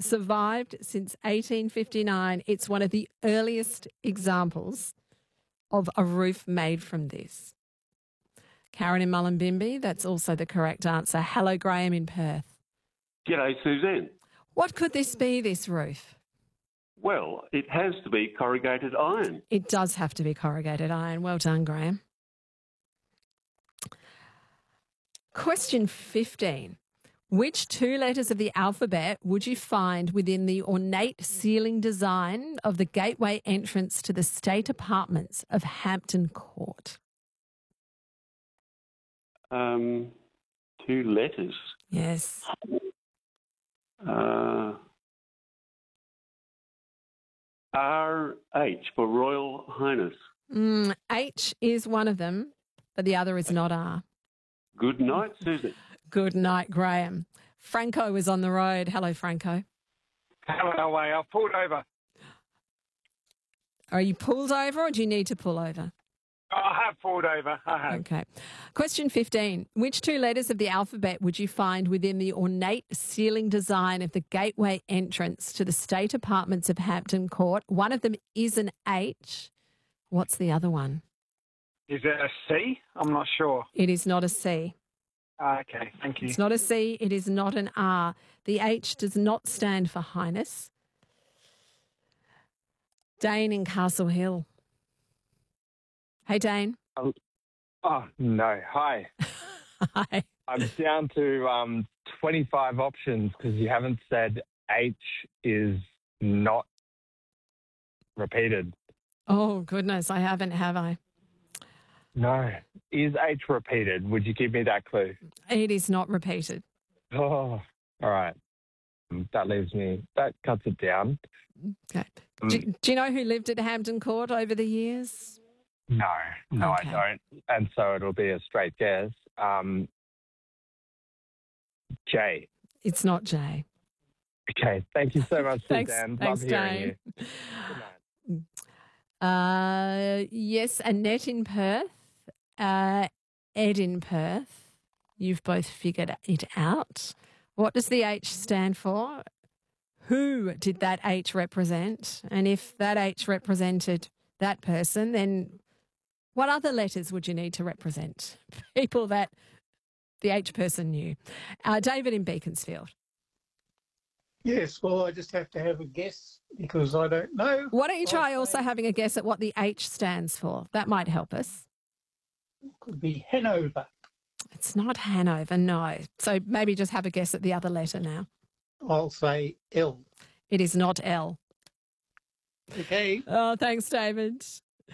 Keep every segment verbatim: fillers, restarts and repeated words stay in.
survived since eighteen fifty-nine. It's one of the earliest examples of a roof made from this. Karen in Mullumbimby, that's also the correct answer. Hello, Graham in Perth. G'day, Suzanne. What could this be, this roof? Well, it has to be corrugated iron. It does have to be corrugated iron. Well done, Graham. Question fifteen. Which two letters of the alphabet would you find within the ornate ceiling design of the gateway entrance to the state apartments of Hampton Court? Um, two letters. Yes. Uh, R H for Royal Highness. Mm, H is one of them, but the other is not R. Good night, Susan. Good night, Graham. Franco is on the road. Hello, Franco. Hello, way. I've pulled over. Are you pulled over or do you need to pull over? I have pulled over. I have. Okay. Question fifteen. Which two letters of the alphabet would you find within the ornate ceiling design of the gateway entrance to the state apartments of Hampton Court? One of them is an H. What's the other one? Is it a C? I'm not sure. It is not a C. Okay, thank you. It's not a C. It is not an R. The H does not stand for Highness. Dane in Castle Hill. Hey, Dane. Oh, oh no. Hi. Hi. I'm down to um, twenty-five options because you haven't said H is not repeated. Oh, goodness. I haven't, have I? No. Is H repeated? Would you give me that clue? It is not repeated. Oh, all right. That leaves me, that cuts it down. Okay. Um, Do, do you know who lived at Hampton Court over the years? No, no, Okay. I don't. And so it'll be a straight guess. Um, J. It's not J. Okay. Thank you so much, Thanks, Suzanne. thanks, Love hearing Dane. you. Good night. Uh, yes, Annette in Perth, uh, Ed in Perth. You've both figured it out. What does the H stand for? Who did that H represent? And if that H represented that person, then what other letters would you need to represent people that the H person knew? Uh, David in Beaconsfield. Yes, well, I just have to have a guess because I don't know. Why don't you try I'll also say having a guess at what the H stands for? That might help us. it could be Hanover. It's not Hanover, no. So maybe just have a guess at the other letter now. I'll say L. It is not L. Okay. Oh, thanks, David.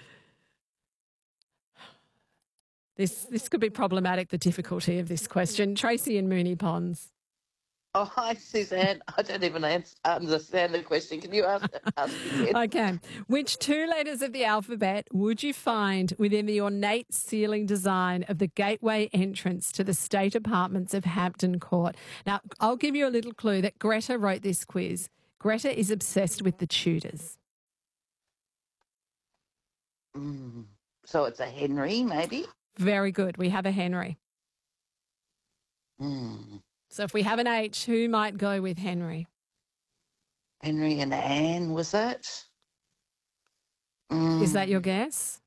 This this could be problematic, the difficulty of this question. Tracy in Moonee Ponds. Oh, hi, Suzanne. I don't even ans- understand the question. Can you ask, ask again? Okay. Which two letters of the alphabet would you find within the ornate ceiling design of the gateway entrance to the state apartments of Hampton Court? Now, I'll give you a little clue that Greta wrote this quiz. Greta is obsessed with the Tudors. Mm, so it's a Henry, maybe? Very good. We have a Henry. Mm, So if we have an H, who might go with Henry? Henry and Anne, was that? Is that Mm, your guess?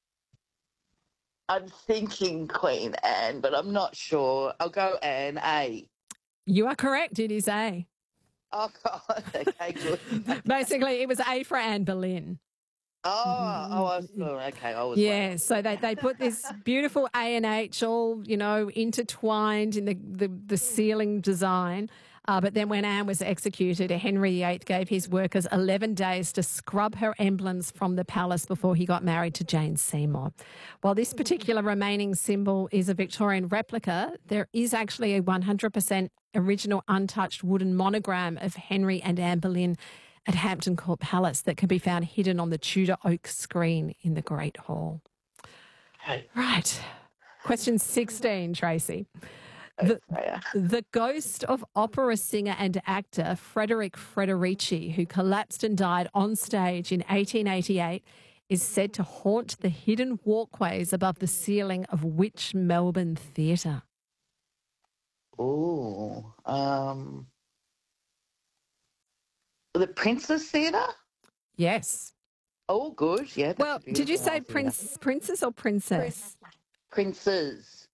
I'm thinking Queen Anne, but I'm not sure. I'll go Anne, A. You are correct. It is A. Oh, God. Okay, good. Basically, it was A for Anne Boleyn. Oh, oh, I was, oh, okay. I was Yeah, so they, they put this beautiful A and H all, you know, intertwined in the, the, the ceiling design. Uh, but then when Anne was executed, Henry the Eighth gave his workers eleven days to scrub her emblems from the palace before he got married to Jane Seymour. While this particular remaining symbol is a Victorian replica, there is actually a one hundred percent original untouched wooden monogram of Henry and Anne Boleyn at Hampton Court Palace that can be found hidden on the Tudor oak screen in the Great Hall. Hey. Right. Question sixteen, Tracy. The, Freya. the ghost of opera singer and actor Frederick Frederici, who collapsed and died on stage in eighteen eighty-eight, is said to haunt the hidden walkways above the ceiling of which Melbourne theatre? Oh, um, The Princess Theatre? Yes. Oh, good. Yeah. That's Well, a did you beautiful say theatre. prince, princess or princess? Princes.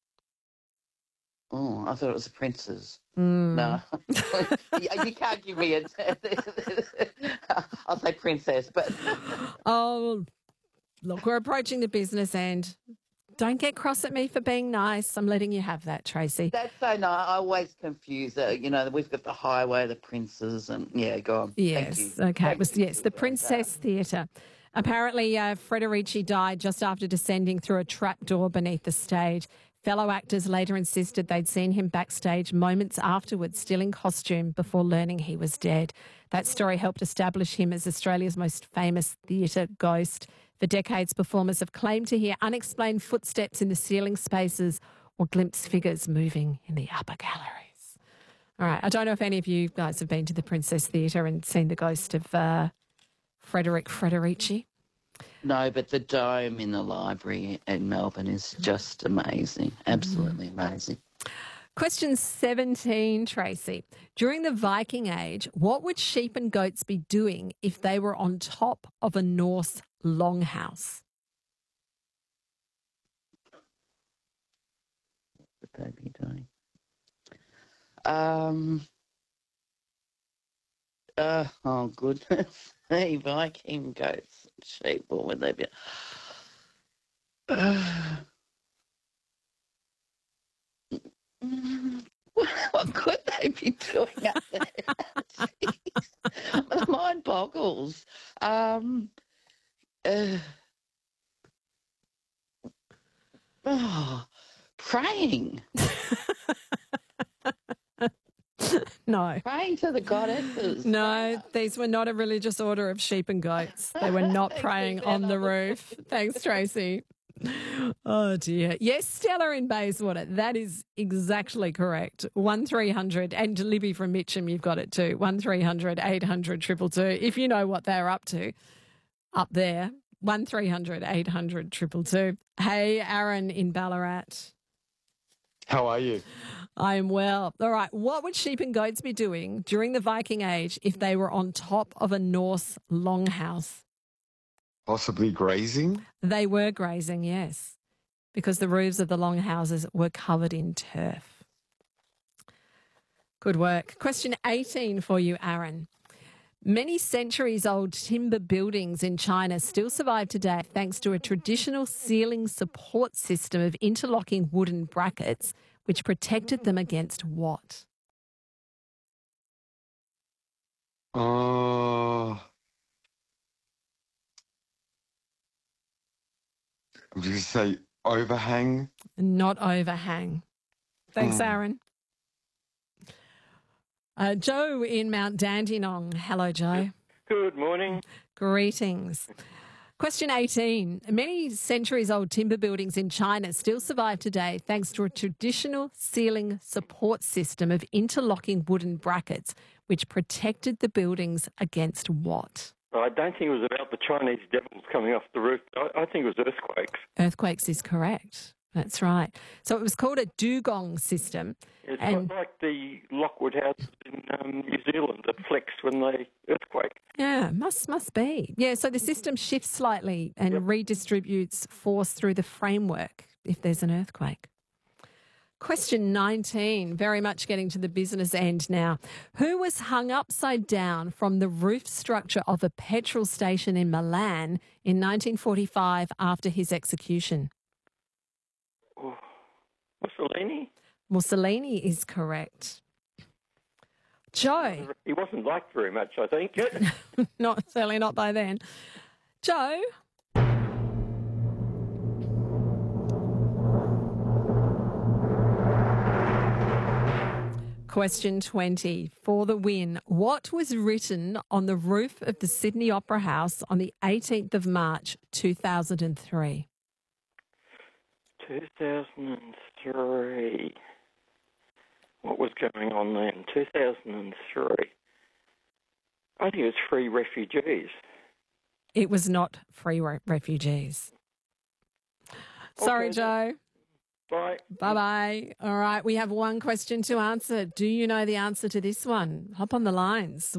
Oh, I thought it was princes. Mm. No, you you can't give me a. I'll say princess, but Oh, look, we're approaching the business end. Don't get cross at me for being nice. I'm letting you have that, Tracy. that's so nice. I always confuse it. You know, we've got the highway, the princes, and yeah, go on. Yes. Thank you. Okay. It Thank was you yes, for the that. Princess Theatre. Apparently, uh, Frederici died just after descending through a trapdoor beneath the stage. Fellow actors later insisted they'd seen him backstage moments afterwards, still in costume, before learning he was dead. That story helped establish him as Australia's most famous theatre ghost. For decades, performers have claimed to hear unexplained footsteps in the ceiling spaces or glimpse figures moving in the upper galleries. All right. I don't know if any of you guys have been to the Princess Theatre and seen the ghost of uh, Frederick Frederici. No, but the dome in the library in Melbourne is just amazing. Absolutely amazing. Question seventeen, Tracy. During the Viking Age, what would sheep and goats be doing if they were on top of a Norse longhouse? What would they be doing? Um. Uh, oh, goodness. Hey, Viking goats, sheep, what would they be? Uh, what could they be doing up there? Jeez. My mind boggles. Um, uh, oh, praying. No. Praying to the goddesses. No, these were not a religious order of sheep and goats. They were not Thanks, praying Susanna. on the roof. Thanks, Tracy. Oh, dear. Yes, Stella in Bayswater. That is exactly correct. one three hundred, and Libby from Mitcham, you've got it too. one three hundred eight hundred two two two. If you know what they're up to up there, one three hundred eight hundred two two two. Hey, Aaron in Ballarat. How are you? I am well. All right. What would sheep and goats be doing during the Viking Age if they were on top of a Norse longhouse? Possibly grazing? They were grazing, yes, because the roofs of the longhouses were covered in turf. Good work. Question eighteen for you, Aaron. Many centuries old timber buildings in China still survive today thanks to a traditional ceiling support system of interlocking wooden brackets which protected them against what? Oh. I'm just going to say overhang. Not overhang. Thanks, Hmm. Aaron. Uh, Joe in Mount Dandenong. Hello, Joe. Good morning. Greetings. Question eighteen. Many centuries old timber buildings in China still survive today thanks to a traditional ceiling support system of interlocking wooden brackets which protected the buildings against what? I don't think it was about the Chinese devils coming off the roof. I, I think it was earthquakes. Earthquakes is correct. That's right. So it was called a dugong system. It's And- like the Lockwood houses in um, New Zealand that flex when they earthquake. Yeah, must must be. Yeah, so the system shifts slightly and Yep. redistributes force through the framework if there's an earthquake. Question nineteen, very much getting to the business end now. Who was hung upside down from the roof structure of a petrol station in Milan in nineteen forty-five after his execution? Oh, Mussolini? Mussolini is correct. Joe, He wasn't liked very much, I think. not certainly not by then. Joe, question twenty for the win. What was written on the roof of the Sydney Opera House on the eighteenth of March two thousand three? two thousand three. What was going on then? two thousand three. I think it was free refugees. It was not free re- refugees. Sorry, Okay. Joe. Bye. Bye bye. All right, we have one question to answer. Do you know the answer to this one? Hop on the lines.